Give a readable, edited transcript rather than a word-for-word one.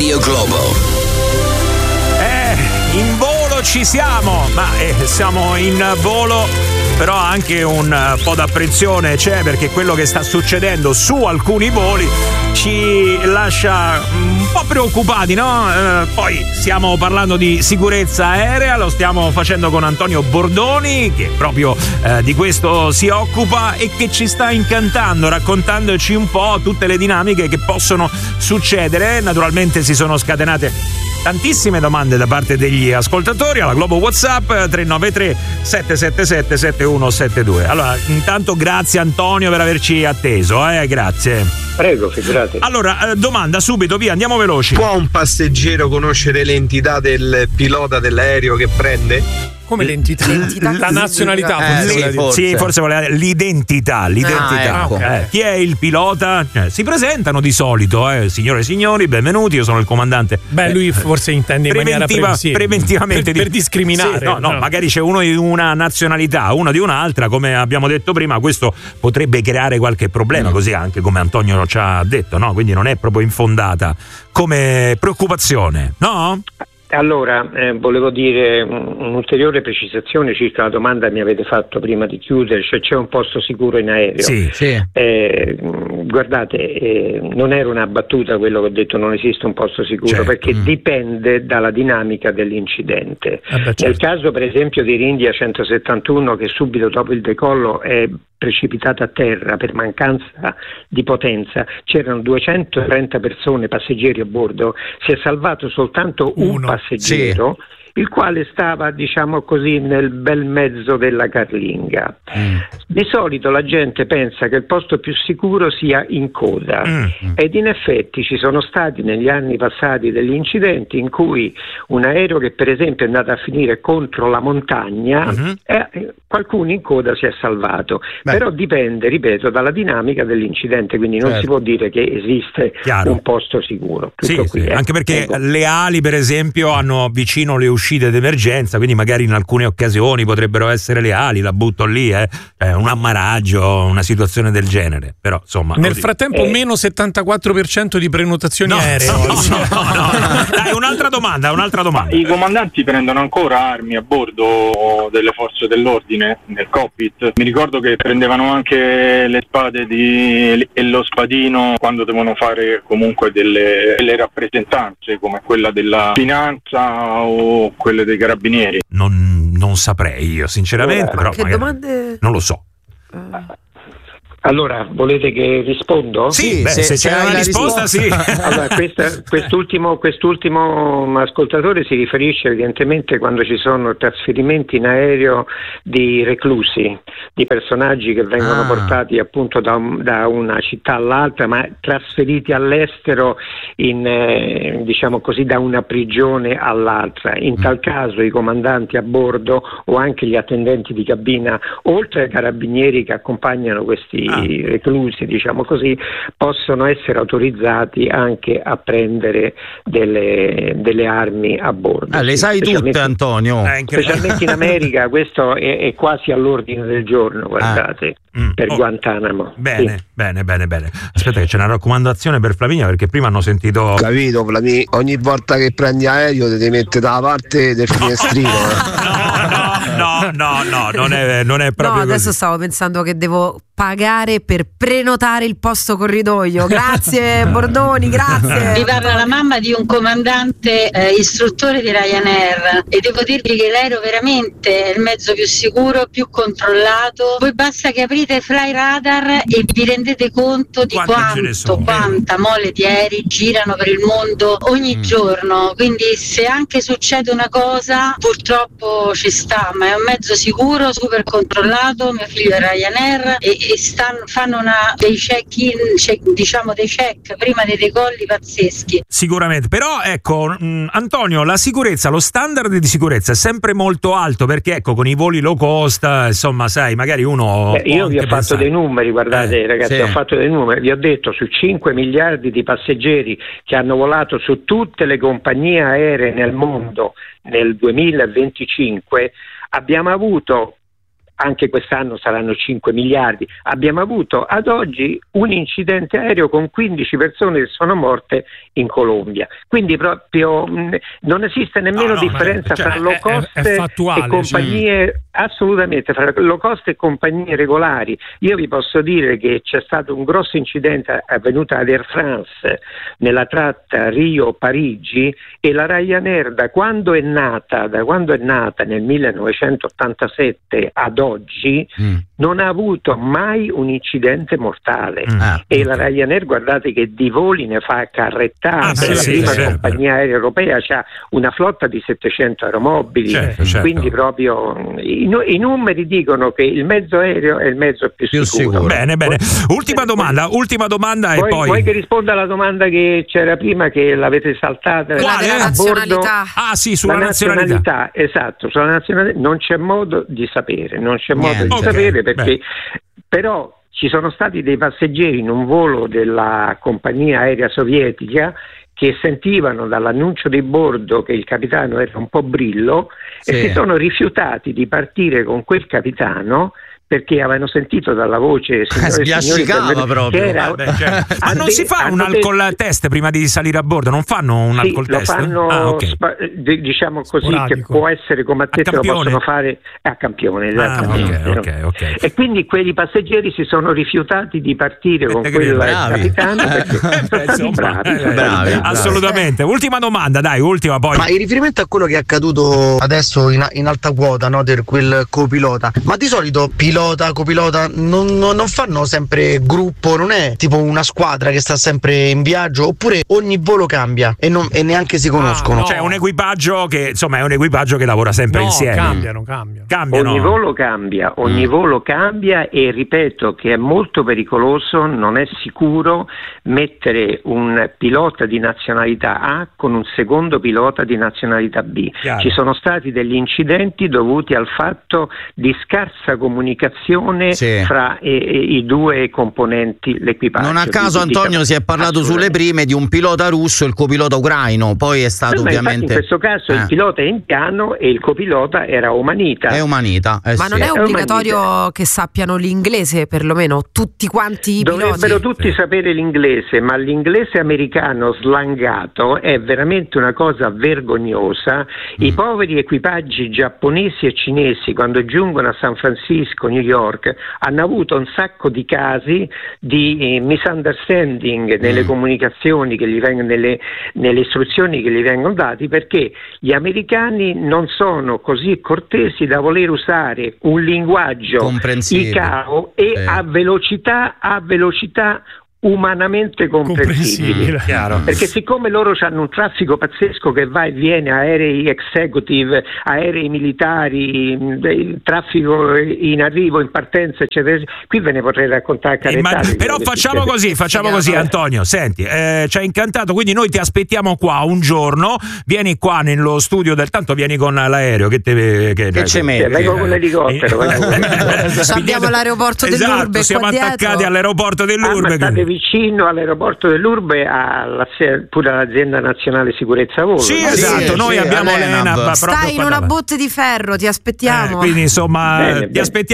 Radio Globo. In volo ci siamo, ma siamo in volo, però anche un po' d'apprensione c'è, perché quello che sta succedendo su alcuni voli ci lascia un po' preoccupati, no? Poi stiamo parlando di sicurezza aerea, lo stiamo facendo con Antonio Bordoni, che proprio di questo si occupa e che ci sta incantando, raccontandoci un po' tutte le dinamiche che possono succedere. Naturalmente si sono scatenate tantissime domande da parte degli ascoltatori alla Globo WhatsApp 393 777 7172. Allora, intanto grazie Antonio per averci atteso, grazie. Prego, figurate. Allora, domanda subito, via, andiamo veloci. Può un passeggero conoscere l'entità del pilota dell'aereo che prende? Come l'entità? La nazionalità, forse voleva l'identità. Okay. Chi è il pilota? Si presentano di solito, signore e signori, benvenuti, io sono il comandante. Lui forse intende in maniera preventivamente per discriminare. Sì, no, magari c'è uno di una nazionalità, uno di un'altra, come abbiamo detto prima, questo potrebbe creare qualche problema, così anche come Antonio ci ha detto, no? Quindi non è proprio infondata come preoccupazione, no? Allora, volevo dire un'ulteriore precisazione circa la domanda che mi avete fatto prima di chiudere, cioè c'è un posto sicuro in aereo. Sì. Guardate, non era una battuta quello che ho detto, non esiste un posto sicuro, certo, perché dipende dalla dinamica dell'incidente. Certo. Nel caso per esempio di India 171, che subito dopo il decollo è precipitata a terra per mancanza di potenza, c'erano 230 persone, passeggeri a bordo, si è salvato soltanto un passeggero, il quale stava, diciamo così, nel bel mezzo della carlinga. Di solito la gente pensa che il posto più sicuro sia in coda, ed in effetti ci sono stati negli anni passati degli incidenti in cui un aereo che per esempio è andato a finire contro la montagna, qualcuno in coda si è salvato. Però dipende, ripeto, dalla dinamica dell'incidente, quindi non si può dire che esiste un posto sicuro. Anche perché le ali per esempio hanno vicino le uscite d'emergenza, quindi magari in alcune occasioni potrebbero essere le ali, la butto lì, un ammaraggio, una situazione del genere. Però insomma, nel frattempo meno 74% di prenotazioni aeree. Dai, un'altra domanda. I comandanti prendono ancora armi a bordo delle forze dell'ordine nel cockpit? Mi ricordo che prendevano anche le spade e lo spadino quando devono fare comunque delle rappresentanze come quella della finanza o quelle dei carabinieri. Non saprei io sinceramente, però che domande? non lo so. Allora, volete che rispondo? Sì, se c'è una risposta, sì. Allora, quest'ultimo ascoltatore si riferisce evidentemente quando ci sono trasferimenti in aereo di reclusi, di personaggi che vengono portati appunto da una città all'altra, ma trasferiti all'estero diciamo così, da una prigione all'altra. In tal caso i comandanti a bordo o anche gli attendenti di cabina, oltre ai carabinieri che accompagnano questi reclusi, diciamo così, possono essere autorizzati anche a prendere delle armi a bordo. Le sai tutte, Antonio? Specialmente in America questo è quasi all'ordine del giorno, guardate. Per Guantanamo. Bene. Aspetta che c'è una raccomandazione per Flaminia, perché prima hanno sentito. Capito, Flaminia? Ogni volta che prendi aereo ti devi mettere dalla parte del finestrino. No, non è proprio no, adesso così. stavo pensando che devo pagare per prenotare il posto corridoio. Grazie Bordoni, grazie. Vi parla la mamma di un comandante istruttore di Ryanair e devo dirvi che l'aereo veramente è il mezzo più sicuro, più controllato. Voi basta che aprite Fly Radar e vi rendete conto di quanta mole di aerei girano per il mondo ogni giorno, quindi se anche succede una cosa purtroppo ci sta, ma è un mezzo sicuro, super controllato. Mio figlio è Ryanair e fanno dei check-in, diciamo dei check prima dei decolli pazzeschi. Sicuramente, però ecco Antonio, la sicurezza, lo standard di sicurezza è sempre molto alto, perché ecco con i voli low cost, insomma sai, magari uno io vi ho fatto dei numeri, guardate ragazzi, ho fatto dei numeri, vi ho detto su 5 miliardi di passeggeri che hanno volato su tutte le compagnie aeree nel mondo nel 2025 abbiamo avuto anche quest'anno saranno 5 miliardi. Abbiamo avuto ad oggi un incidente aereo con 15 persone che sono morte in Colombia, quindi proprio non esiste nemmeno differenza fra low cost e compagnie, assolutamente, fra low cost e compagnie regolari. Io vi posso dire che c'è stato un grosso incidente avvenuto ad Air France nella tratta Rio-Parigi, e la Ryanair da quando è nata nel 1987 ad oggi non ha avuto mai un incidente mortale, e la Ryanair, guardate che di voli ne fa carrettate, la prima compagnia aerea europea, c'ha una flotta di 700 aeromobili, quindi proprio i numeri dicono che il mezzo aereo è il mezzo più sicuro. Bene. Ultima domanda e poi... Vuoi che risponda alla domanda che c'era prima, che l'avete saltata? Quale? La nazionalità. Sulla nazionalità. Esatto, sulla nazionalità non c'è modo di sapere, perché però ci sono stati dei passeggeri in un volo della compagnia aerea sovietica che sentivano dall'annuncio di bordo che il capitano era un po' brillo e si sono rifiutati di partire con quel capitano, perché avevano sentito dalla voce sbiascicava proprio. Ma non si fa un alcol test prima di salire a bordo? Non fanno un alcol test? Lo fanno diciamo così, sporadico, che può essere come a te lo possono fare a campione, okay. E quindi quelli passeggeri si sono rifiutati di partire con quel capitano perché sono bravi. Assolutamente. Ultima domanda, poi. Ma in riferimento a quello che è accaduto adesso in alta quota, no, del quel copilota, ma di solito copilota non fanno sempre gruppo, non è tipo una squadra che sta sempre in viaggio, oppure ogni volo cambia e neanche si conoscono? Cioè un equipaggio che lavora sempre insieme. Cambiano. Ogni volo cambia, e ripeto che è molto pericoloso, non è sicuro mettere un pilota di nazionalità A con un secondo pilota di nazionalità B. Chiaro. Ci sono stati degli incidenti dovuti al fatto di scarsa comunicazione fra i due componenti l'equipaggio. Non a caso, Antonio, si è parlato sulle prime di un pilota russo e il copilota ucraino, poi è stato ovviamente... In questo caso il pilota è indiano e il copilota era omanita. È omanita. Ma non è obbligatorio che sappiano l'inglese, perlomeno tutti quanti i piloti? Dovrebbero tutti sapere l'inglese, ma l'inglese americano slangato è veramente una cosa vergognosa. I poveri equipaggi giapponesi e cinesi, quando giungono a San Francisco, New York, hanno avuto un sacco di casi di misunderstanding nelle comunicazioni che gli vengono, nelle istruzioni che gli vengono dati, perché gli americani non sono così cortesi da voler usare un linguaggio ICAO e a velocità umanamente comprensibile. Perché siccome loro hanno un traffico pazzesco che va e viene, aerei executive, aerei militari, traffico in arrivo, in partenza, eccetera, qui ve ne potrei raccontare però facciamo così Antonio, senti, ci ha incantato, quindi noi ti aspettiamo qua un giorno, vieni qua nello studio tanto vieni con l'aereo che ci metti? Vengo con l'elicottero. Abbiamo l'aeroporto dell'Urbe, siamo attaccati all'aeroporto dell'Urbe, vicino all'aeroporto dell'Urbe pure all'azienda nazionale sicurezza volo. Noi abbiamo l'ENAV. Stai in una botte di ferro, ti aspettiamo. Quindi insomma ti aspettiamo